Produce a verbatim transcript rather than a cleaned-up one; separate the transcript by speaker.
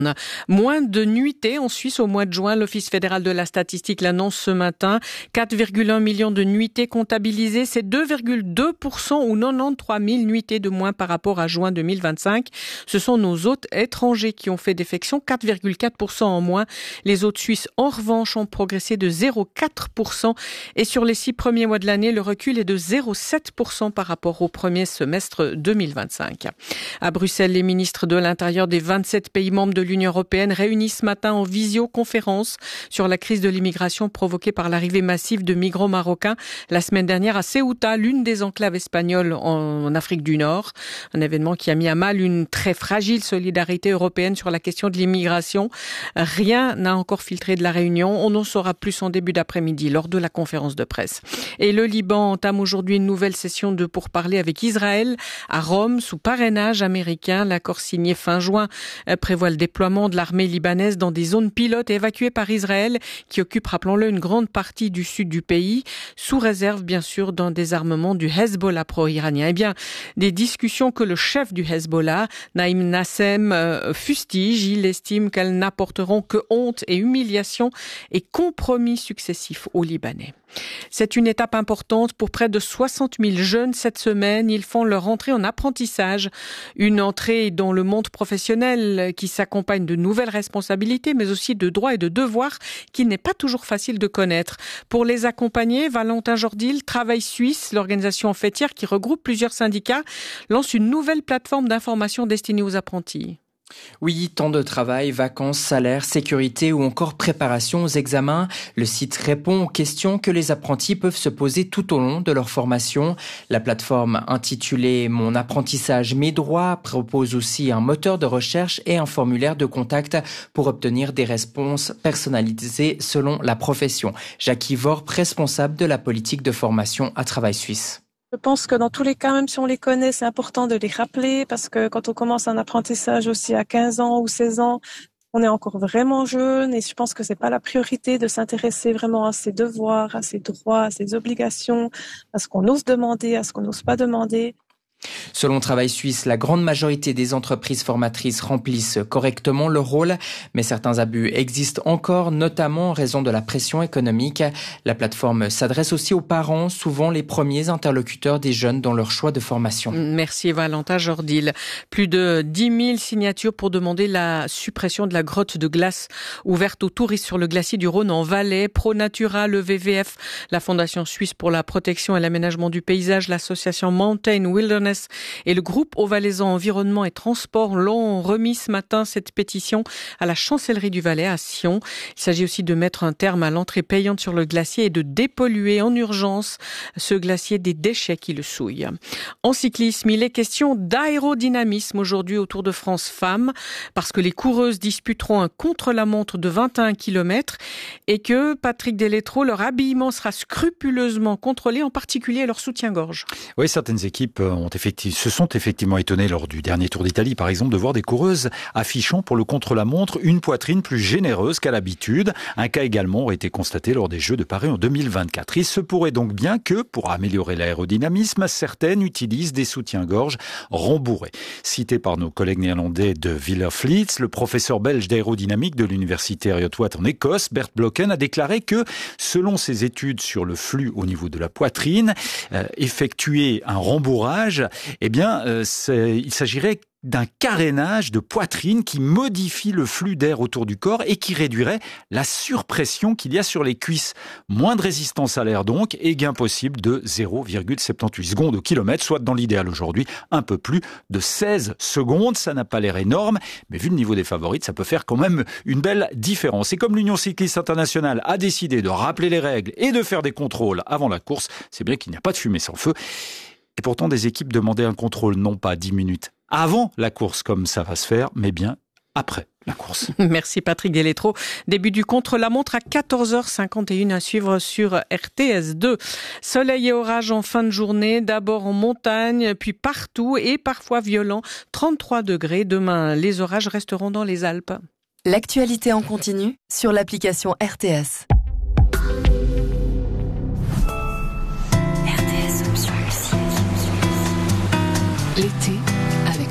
Speaker 1: Moins de nuitées en Suisse au mois de juin. L'Office fédéral de la statistique l'annonce ce matin. quatre virgule un millions de nuitées comptabilisées. C'est deux virgule deux pour cent ou quatre-vingt-treize mille nuitées de moins par rapport à juin deux mille vingt-cinq. Ce sont nos hôtes étrangers qui ont fait défection, quatre virgule quatre pour cent en moins. Les hôtes suisses, en revanche, ont progressé de zéro virgule quatre pour cent. Et sur les six premiers mois de l'année, le recul est de zéro virgule sept pour cent par rapport au premier semestre deux mille vingt-cinq. À Bruxelles, les ministres de l'Intérieur des vingt-sept pays membres de l'Union européenne réunis ce matin en visioconférence sur la crise de l'immigration provoquée par l'arrivée massive de migrants marocains la semaine dernière à Ceuta, l'une des enclaves espagnoles en Afrique du Nord. Un événement qui a mis à mal une très fragile solidarité européenne sur la question de l'immigration. Rien n'a encore filtré de la réunion. On en saura plus en début d'après-midi lors de la conférence de presse. Et le Liban entame aujourd'hui une nouvelle session de pourparlers avec Israël à Rome sous parrainage américain. L'accord signé fin juin prévoit le déploiement de l'armée libanaise dans des zones pilotes évacuées par Israël qui occupe, rappelons-le, une grande partie du sud du pays, sous réserve bien sûr d'un désarmement du Hezbollah pro-iranien. Eh bien, des discussions que le chef du Hezbollah, Naïm Nassem, euh, fustige. Il estime qu'elles n'apporteront que honte et humiliation et compromis successifs aux Libanais. C'est une étape importante pour près de soixante mille jeunes cette semaine. Ils font leur entrée en apprentissage. Une entrée dans le monde professionnel qui s'accompagne de nouvelles responsabilités, mais aussi de droits et de devoirs qu'il n'est pas toujours facile de connaître. Pour les accompagner, Valentin Jordil, Travail Suisse, l'organisation fêtière qui regroupe plusieurs syndicats, lance une nouvelle plateforme d'information destinée aux apprentis.
Speaker 2: Oui, temps de travail, vacances, salaire, sécurité ou encore préparation aux examens. Le site répond aux questions que les apprentis peuvent se poser tout au long de leur formation. La plateforme intitulée « Mon apprentissage, mes droits » propose aussi un moteur de recherche et un formulaire de contact pour obtenir des réponses personnalisées selon la profession. Jackie Worp, responsable de la politique de formation à Travail Suisse.
Speaker 3: Je pense que dans tous les cas, même si on les connaît, c'est important de les rappeler parce que quand on commence un apprentissage aussi à quinze ans ou seize ans, on est encore vraiment jeune et je pense que c'est pas la priorité de s'intéresser vraiment à ses devoirs, à ses droits, à ses obligations, à ce qu'on ose demander, à ce qu'on n'ose pas demander.
Speaker 2: Selon Travail Suisse, la grande majorité des entreprises formatrices remplissent correctement leur rôle, mais certains abus existent encore, notamment en raison de la pression économique. La plateforme s'adresse aussi aux parents, souvent les premiers interlocuteurs des jeunes dans leur choix de formation.
Speaker 1: Merci Valentin Jordil. Plus de dix mille signatures pour demander la suppression de la grotte de glace ouverte aux touristes sur le glacier du Rhône en Valais. ProNatura, le V V F, la Fondation Suisse pour la protection et l'aménagement du paysage, l'association Mountain Wilderness et le groupe Haut-Valaisan Environnement et Transport l'ont remis ce matin cette pétition à la chancellerie du Valais à Sion. Il s'agit aussi de mettre un terme à l'entrée payante sur le glacier et de dépolluer en urgence ce glacier des déchets qui le souillent. En cyclisme, il est question d'aérodynamisme aujourd'hui au Tour de France Femmes parce que les coureuses disputeront un contre-la-montre de vingt et un kilomètres et que, Patrick Deletro, leur habillement sera scrupuleusement contrôlé, en particulier leur soutien-gorge.
Speaker 4: Oui, certaines équipes ont effectivement se sont effectivement étonnés lors du dernier Tour d'Italie, par exemple, de voir des coureuses affichant pour le contre-la-montre une poitrine plus généreuse qu'à l'habitude. Un cas également aurait été constaté lors des Jeux de Paris en deux mille vingt-quatre. Il se pourrait donc bien que, pour améliorer l'aérodynamisme, certaines utilisent des soutiens-gorge rembourrés. Cité par nos collègues néerlandais de Wielerflits, le professeur belge d'aérodynamique de l'université Heriot-Watt en Écosse, Bert Blocken, a déclaré que, selon ses études sur le flux au niveau de la poitrine, euh, effectuer un rembourrage, eh bien, euh, il s'agirait d'un carénage de poitrine qui modifie le flux d'air autour du corps et qui réduirait la surpression qu'il y a sur les cuisses. Moins de résistance à l'air donc, et gain possible de zéro virgule soixante-dix-huit secondes au kilomètre, soit dans l'idéal aujourd'hui un peu plus de seize secondes. Ça n'a pas l'air énorme, mais vu le niveau des favorites, ça peut faire quand même une belle différence. Et comme l'Union cycliste internationale a décidé de rappeler les règles et de faire des contrôles avant la course, c'est bien qu'il n'y a pas de fumée sans feu. Et pourtant, des équipes demandaient un contrôle non pas dix minutes avant la course, comme ça va se faire, mais bien après la course.
Speaker 1: Merci Patrick Deletro. Début du contre-la-montre à quatorze heures cinquante et une à suivre sur R T S deux. Soleil et orage en fin de journée, d'abord en montagne, puis partout et parfois violent. trente-trois degrés. Demain, les orages resteront dans les Alpes.
Speaker 5: L'actualité en continu sur l'application R T S. R T S Option Musique. L'été